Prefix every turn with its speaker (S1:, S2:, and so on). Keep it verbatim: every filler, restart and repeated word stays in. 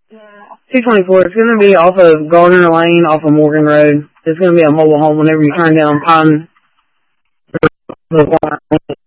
S1: two twenty-four. It's going to be off of Gardner Lane, off of Morgan Road. It's going to be a mobile home whenever you turn down Pine.